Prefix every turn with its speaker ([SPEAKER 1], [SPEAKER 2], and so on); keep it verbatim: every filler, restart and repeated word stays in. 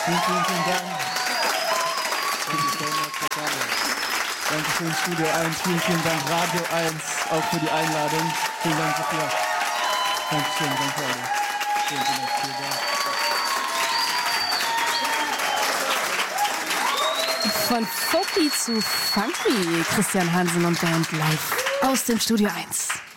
[SPEAKER 1] Vielen, vielen, vielen Dank. Dankeschön, Studio eins. Vielen, vielen Dank, Radio eins, auch für die Einladung. Vielen Dank, Sophia. Dankeschön, danke alle. Vielen, vielen Dank, vielen Dank.
[SPEAKER 2] Von Folky zu Funky, Christian Hansen und Band live aus dem Studio eins.